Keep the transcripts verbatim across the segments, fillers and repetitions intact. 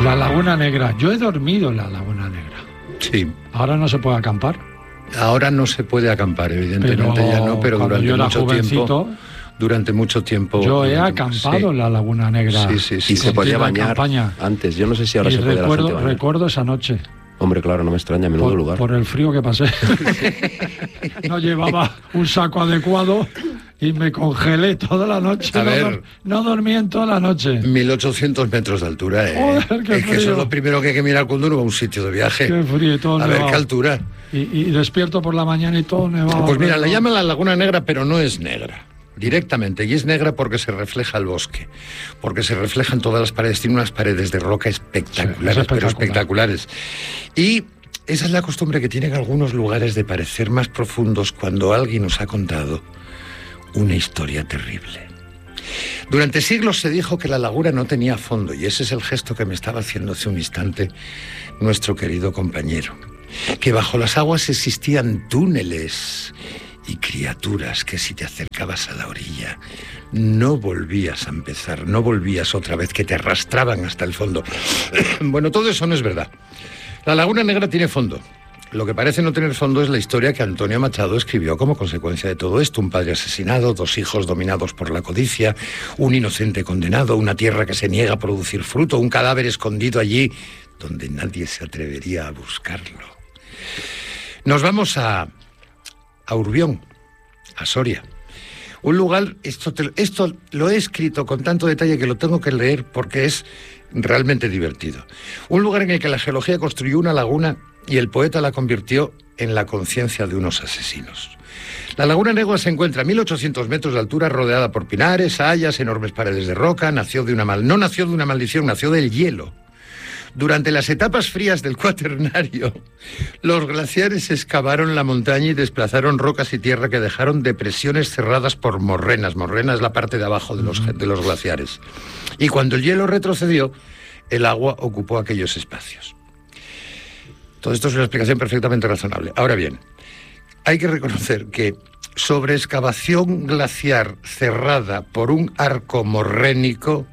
La Laguna Negra. Yo he dormido en la Laguna Negra. Sí. Ahora no se puede acampar. Ahora no se puede acampar, evidentemente pero ya no, pero durante yo era mucho tiempo... Durante mucho tiempo... Yo he acampado sí. en la Laguna Negra. Sí, sí, sí. Y se podía bañar campaña. antes. Yo no sé si ahora y se puede recuerdo, la gente bañar. Recuerdo esa noche. Hombre, claro, no me extraña, menudo por, lugar. Por el frío que pasé. No llevaba un saco adecuado y me congelé toda la noche. A no, ver, no dormí en toda la noche. mil ochocientos metros de altura, ¿eh? Joder, qué es que eso es lo primero que hay que mirar cuando uno va a un sitio de viaje. Qué frío y todo A nevado. ver qué altura. Y, y despierto por la mañana y todo nevado. Pues mira, ¿no? la llaman la Laguna Negra, pero no es negra. Directamente, y es negra porque se refleja el bosque, porque se reflejan todas las paredes, tiene unas paredes de roca espectaculares, sí, espectacular. pero espectaculares. Y esa es la costumbre que tienen algunos lugares de parecer más profundos cuando alguien nos ha contado una historia terrible. Durante siglos se dijo que la laguna no tenía fondo, y ese es el gesto que me estaba haciendo hace un instante nuestro querido compañero, que bajo las aguas existían túneles y criaturas que si te acercabas a la orilla no volvías a empezar, no volvías otra vez, que te arrastraban hasta el fondo. Bueno, todo eso no es verdad. La Laguna Negra tiene fondo. Lo que parece no tener fondo es la historia que Antonio Machado escribió como consecuencia de todo esto. Un padre asesinado, dos hijos dominados por la codicia, un inocente condenado, una tierra que se niega a producir fruto, un cadáver escondido allí donde nadie se atrevería a buscarlo. Nos vamos a... a Urbión, a Soria. Un lugar, esto, te, esto lo he escrito con tanto detalle que lo tengo que leer porque es realmente divertido. Un lugar en el que la geología construyó una laguna y el poeta la convirtió en la conciencia de unos asesinos. La Laguna Negra se encuentra a mil ochocientos metros de altura, rodeada por pinares, hayas, enormes paredes de roca. Nació de una mal... No nació de una maldición, nació del hielo. Durante las etapas frías del Cuaternario, los glaciares excavaron la montaña y desplazaron rocas y tierra que dejaron depresiones cerradas por morrenas. Morrena es la parte de abajo de los, de los glaciares. Y cuando el hielo retrocedió, el agua ocupó aquellos espacios. Todo esto es una explicación perfectamente razonable. Ahora bien, hay que reconocer que sobre excavación glaciar cerrada por un arco morrénico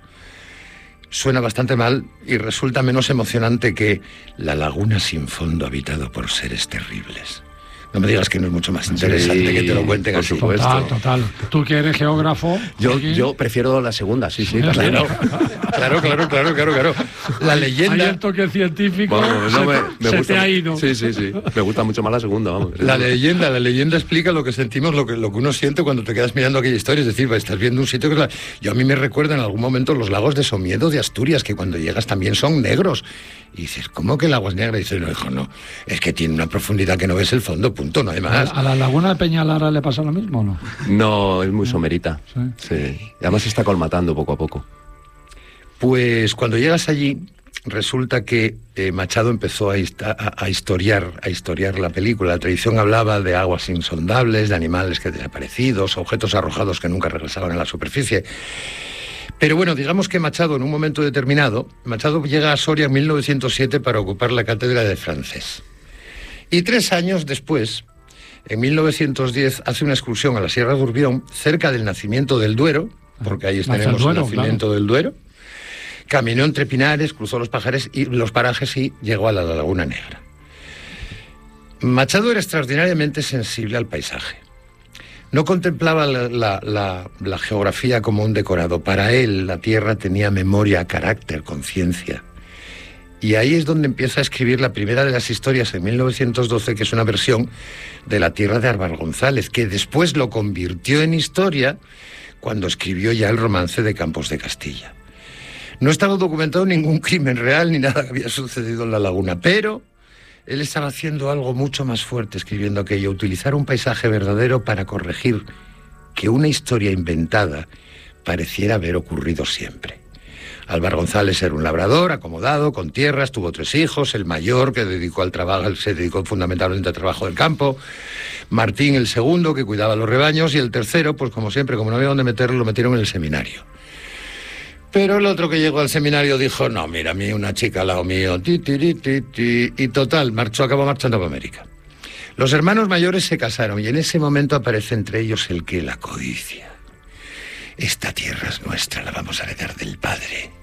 suena bastante mal y resulta menos emocionante que la laguna sin fondo habitado por seres terribles. No me digas que no es mucho más interesante sí, que te lo cuenten así. Por supuesto. Total, total. Tú que eres geógrafo. Yo, yo prefiero la segunda, sí, sí. Claro, claro, claro, claro, claro, claro. La leyenda... Hay el toque científico, bueno, no, se, me, me se gusta, te ha ido. Sí, sí, sí. Me gusta mucho más la segunda, vamos. La leyenda, la leyenda explica lo que sentimos, lo que, lo que uno siente cuando te quedas mirando aquella historia. Es decir, estás viendo un sitio que... Es la... Yo a mí me recuerda en algún momento los lagos de Somiedo de Asturias, que cuando llegas también son negros. Y dices, ¿cómo que el agua es negra? Y dices, no, hijo, no. Es que tiene una profundidad que no ves el fondo, punto, no hay más. ¿A la laguna de Peñalara le pasa lo mismo o no? No, es muy somerita. Sí. Sí. Y además se está colmatando poco a poco. Pues cuando llegas allí, resulta que eh, Machado empezó a, a, a, historiar, a historiar la película. La tradición hablaba de aguas insondables, de animales que desaparecidos, objetos arrojados que nunca regresaban a la superficie. Pero bueno, digamos que Machado, en un momento determinado, Machado llega a Soria en mil novecientos siete para ocupar la cátedra de francés. Y tres años después, en mil novecientos diez, hace una excursión a la Sierra de Urbión, cerca del nacimiento del Duero, porque ahí tenemos el, Duero, el nacimiento claro. del Duero. Caminó entre pinares, cruzó los, pajares y, los parajes y llegó a la Laguna Negra. Machado era extraordinariamente sensible al paisaje. No contemplaba la, la, la, la geografía como un decorado. Para él, la tierra tenía memoria, carácter, conciencia. Y ahí es donde empieza a escribir la primera de las historias en mil novecientos doce, que es una versión de La tierra de Álvar González, que después lo convirtió en historia cuando escribió ya el romance de Campos de Castilla. No estaba documentado ningún crimen real ni nada que había sucedido en la laguna, pero él estaba haciendo algo mucho más fuerte escribiendo aquello, utilizar un paisaje verdadero para corregir que una historia inventada pareciera haber ocurrido siempre. Álvar González era un labrador, acomodado, con tierras, tuvo tres hijos, el mayor que dedicó al trabajo, se dedicó fundamentalmente al trabajo del campo, Martín el segundo que cuidaba los rebaños y el tercero, pues como siempre, como no había dónde meterlo, lo metieron en el seminario. Pero el otro que llegó al seminario dijo, no, mira, a mí una chica al lado mío, ti, ti, ti, ti, ti, y total, marchó, acabó marchando para América. Los hermanos mayores se casaron y en ese momento aparece entre ellos el que la codicia. Esta tierra es nuestra, la vamos a heredar del padre.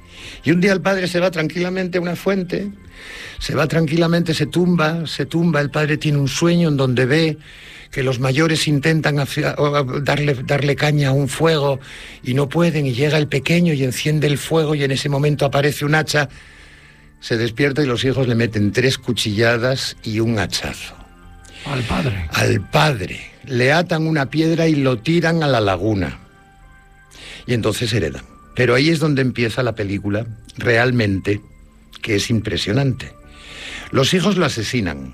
Y un día el padre se va tranquilamente a una fuente, se va tranquilamente, se tumba, se tumba, el padre tiene un sueño en donde ve que los mayores intentan darle, darle caña a un fuego y no pueden, y llega el pequeño y enciende el fuego y en ese momento aparece un hacha, se despierta y los hijos le meten tres cuchilladas y un hachazo. Al padre. Al padre. Le atan una piedra y lo tiran a la laguna. Y entonces heredan. Pero ahí es donde empieza la película, realmente, que es impresionante. Los hijos lo asesinan.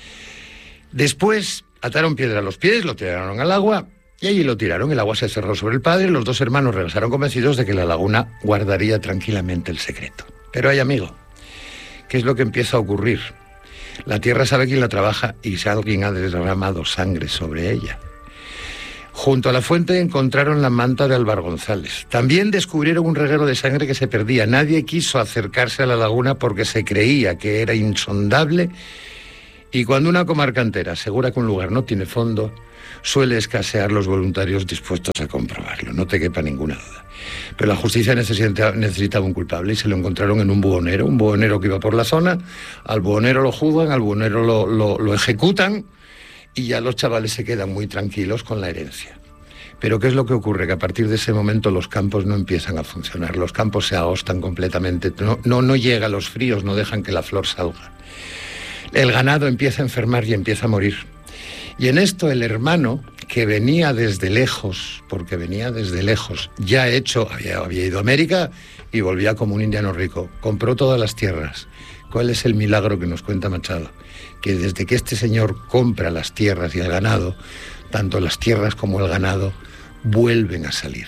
Después ataron piedra a los pies, lo tiraron al agua y allí lo tiraron. El agua se cerró sobre el padre. Los dos hermanos regresaron convencidos de que la laguna guardaría tranquilamente el secreto. Pero hay, amigo, ¿qué es lo que empieza a ocurrir? La tierra sabe quién la trabaja y si alguien ha derramado sangre sobre ella. Junto a la fuente encontraron la manta de Álvar González. También descubrieron un reguero de sangre que se perdía. Nadie quiso acercarse a la laguna porque se creía que era insondable. Y cuando una comarca entera asegura que un lugar no tiene fondo, suele escasear los voluntarios dispuestos a comprobarlo. No te quepa ninguna duda. Pero la justicia necesitaba, necesitaba un culpable y se lo encontraron en un buhonero. Un buhonero que iba por la zona. Al buhonero lo juzgan, al buhonero lo, lo, lo ejecutan. Y ya los chavales se quedan muy tranquilos con la herencia. Pero ¿qué es lo que ocurre? Que a partir de ese momento los campos no empiezan a funcionar. Los campos se agostan completamente. No, no, no llega los fríos, no dejan que la flor salga. El ganado empieza a enfermar y empieza a morir. Y en esto el hermano, que venía desde lejos, porque venía desde lejos, ya hecho, había, había ido a América y volvía como un indiano rico, compró todas las tierras. ¿Cuál es el milagro que nos cuenta Machado? Que desde que este señor compra las tierras y el ganado, tanto las tierras como el ganado vuelven a salir.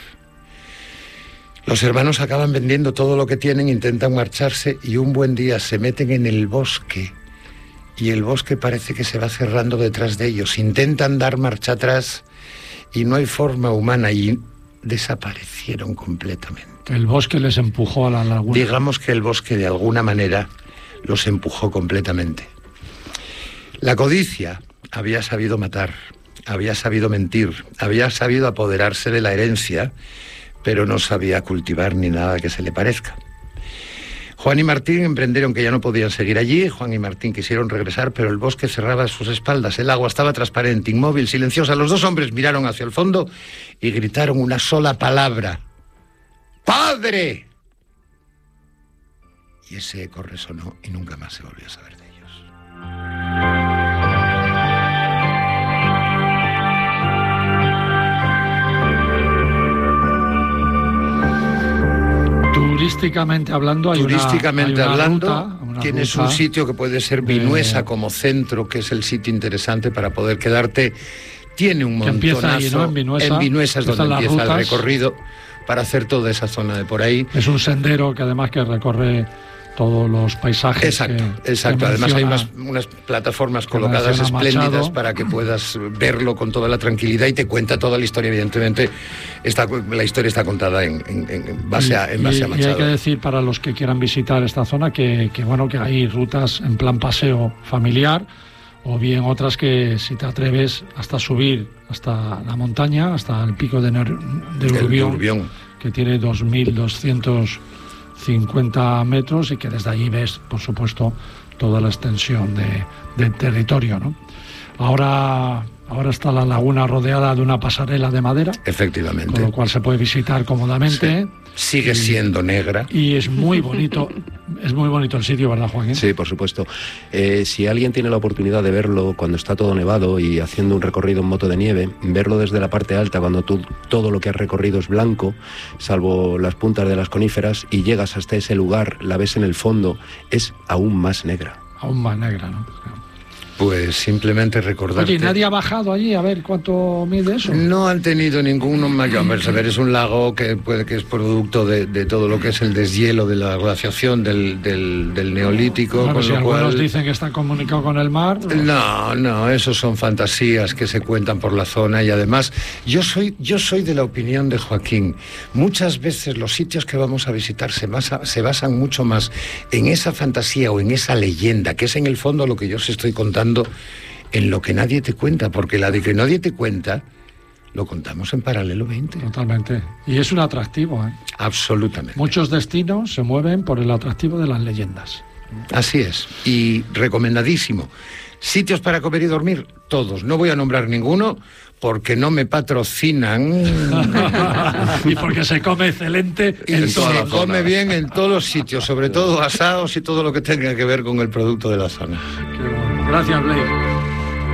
Los hermanos acaban vendiendo todo lo que tienen, intentan marcharse y un buen día se meten en el bosque y el bosque parece que se va cerrando detrás de ellos. Intentan dar marcha atrás y no hay forma humana y desaparecieron completamente. El bosque les empujó a la laguna. Digamos que el bosque de alguna manera los empujó completamente. La codicia había sabido matar, había sabido mentir, había sabido apoderarse de la herencia, pero no sabía cultivar ni nada que se le parezca. Juan y Martín emprendieron que ya no podían seguir allí. Juan y Martín quisieron regresar, pero el bosque cerraba sus espaldas. El agua estaba transparente, inmóvil, silenciosa. Los dos hombres miraron hacia el fondo y gritaron una sola palabra: ¡Padre! Y ese eco resonó y nunca más se volvió a saber de ellos. Turísticamente hablando, hay Turísticamente una, hay una hablando, ruta, una tienes ruta un sitio que puede ser Vinuesa de... como centro, que es el sitio interesante para poder quedarte. Tiene un montonazo. Empieza ahí, ¿no? En Vinuesa, en Vinuesa es donde empieza rutas. El recorrido para hacer toda esa zona de por ahí. Es un sendero que además que recorre todos los paisajes. Exacto, que, exacto. que Además menciona, hay unas, unas plataformas colocadas espléndidas Machado. Para que puedas verlo con toda la tranquilidad y te cuenta toda la historia. Evidentemente, está, la historia está contada en, en, en base, a, en base y, a Machado. Y hay que decir para los que quieran visitar esta zona que, que bueno que hay rutas en plan paseo familiar o bien otras que si te atreves hasta subir hasta la montaña, hasta el pico de, Ner, de Urbión, Urbión, que tiene dos mil doscientos cincuenta metros y que desde allí ves, por supuesto, toda la extensión de, del territorio, ¿no? Ahora, ahora está la laguna rodeada de una pasarela de madera. Efectivamente. Con lo cual se puede visitar cómodamente. Sí. Sigue y, siendo negra. Y es muy bonito, es muy bonito el sitio, ¿verdad, Joaquín? Sí, por supuesto. Eh, si alguien tiene la oportunidad de verlo cuando está todo nevado y haciendo un recorrido en moto de nieve, verlo desde la parte alta cuando tú, todo lo que has recorrido es blanco, salvo las puntas de las coníferas, y llegas hasta ese lugar, la ves en el fondo, es aún más negra. Aún más negra, ¿no? Pues simplemente recordarte... Oye, ¿nadie ha bajado allí a ver cuánto mide eso? No han tenido ninguno mayor. A ver, es un lago que puede que es producto de, de todo lo que es el deshielo de la glaciación del, del, del Neolítico. Claro, con si lo algunos cual... dicen que está comunicado con el mar... No, no, esos son fantasías que se cuentan por la zona y además yo soy, yo soy de la opinión de Joaquín. Muchas veces los sitios que vamos a visitar se, basa, se basan mucho más en esa fantasía o en esa leyenda, que es en el fondo lo que yo os estoy contando, en lo que nadie te cuenta, porque la de que nadie te cuenta lo contamos en Paralelo veinte. Totalmente. Y es un atractivo, ¿eh? Absolutamente. Muchos destinos se mueven por el atractivo de las leyendas. Así es. Y recomendadísimo. Sitios para comer y dormir, todos. No voy a nombrar ninguno porque no me patrocinan. Y porque se come excelente. Y en se come zona. Bien en todos los sitios, sobre todo asados y todo lo que tenga que ver con el producto de la zona. Qué bueno. Gracias, Blake.